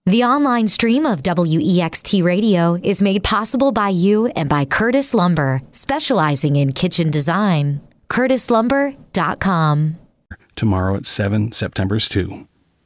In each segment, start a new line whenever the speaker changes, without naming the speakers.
The online stream of WEXT Radio is made possible by you and by Curtis Lumber, specializing in kitchen design. CurtisLumber.com.
Tomorrow at 7, September's 2.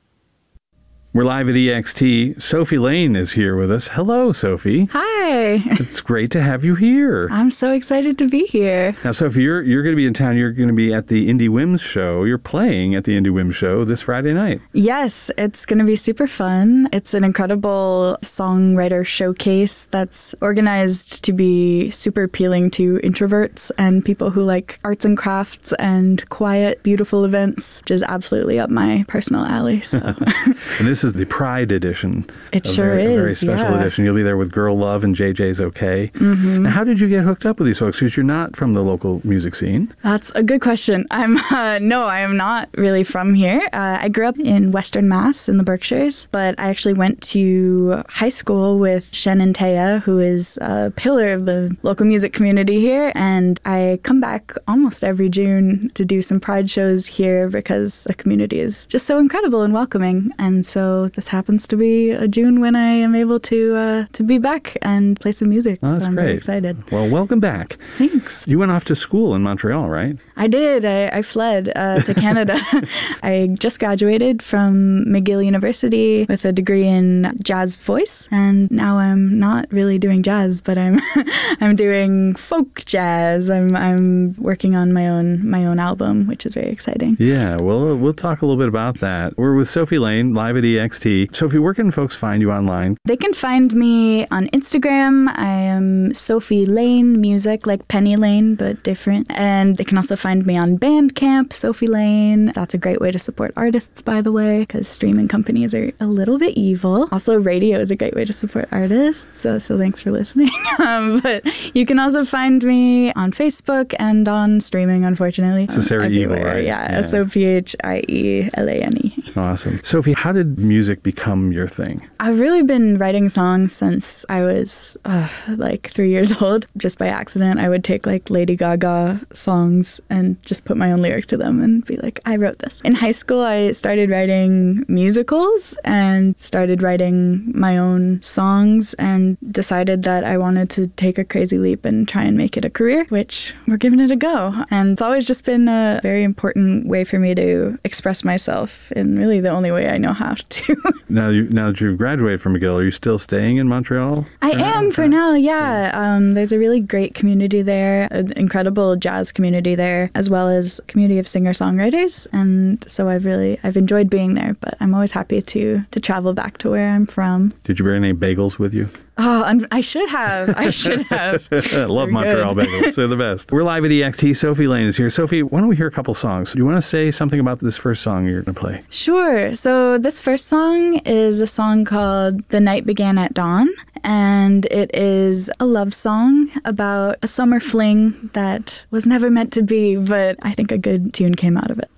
We're live at EXT. Sophie Lane is here with us. Hello, Sophie.
Hi.
It's great to have you here.
I'm so excited to be here.
Now, Sophie, you're going to be in town. You're going to be at the Indie Whims show. You're playing at the Indie Whims show this Friday night.
Yes, it's going to be super fun. It's an incredible songwriter showcase that's organized to be super appealing to introverts and people who like arts and crafts and quiet, beautiful events, which is absolutely up my personal alley. So.
And this is the Pride edition.
It sure is,
a very special edition. You'll be there with Girl Love and JJ's OK. Mm-hmm. Now, how did you get hooked up with these folks? Because you're not from the local music scene.
That's a good question. No, I am not really from here. I grew up in Western Mass in the Berkshires, but I actually went to high school with Shannon Taya, who is a pillar of the local music community here. And I come back almost every June to do some Pride shows here because the community is just so incredible and welcoming. And so this happens to be a June when I am able to be back and play some music.
Oh, that's
so I'm
great.
very excited.
Well, welcome back.
Thanks.
You went off to school in Montreal, right?
I did. I fled to Canada. I just graduated from McGill University with a degree in jazz voice, and now I'm not really doing jazz, but I'm doing folk jazz. I'm working on my own album, which is very exciting.
Yeah, well, we'll talk a little bit about that. We're with Sophie Lane, live at EXT. Sophie, where can folks find you online?
They can find me on Instagram. I am Sophie Lane Music, like Penny Lane, but different. And they can also find me on Bandcamp, Sophie Lane. That's a great way to support artists, by the way, because streaming companies are a little bit evil. Also, radio is a great way to support artists, so thanks for listening. But you can also find me on Facebook and on streaming, unfortunately.
So Sarah Evil, right?
Yeah, SOPHIELANE.
Awesome. Sophie, how did music become your thing?
I've really been writing songs since I was like 3 years old. Just by accident, I would take like Lady Gaga songs and just put my own lyrics to them and be like, I wrote this. In high school, I started writing musicals and started writing my own songs and decided that I wanted to take a crazy leap and try and make it a career, which we're giving it a go. And it's always just been a very important way for me to express myself in really the only way I know how to.
Now that you've graduated from McGill, are you still staying in Montreal?
I am for now, yeah. There's a really great community there, an incredible jazz community there, as well as a community of singer-songwriters. And so I've enjoyed being there, but I'm always happy to travel back to where I'm from.
Did you bring any bagels with you?
Oh, I should have. I
love Montreal bagels. They're the best. We're live at EXT. Sophie Lane is here. Sophie, why don't we hear a couple songs? Do you want to say something about this first song you're going to play?
Sure. So this first song is a song called The Night Began at Dawn, and it is a love song about a summer fling that was never meant to be, but I think a good tune came out of it.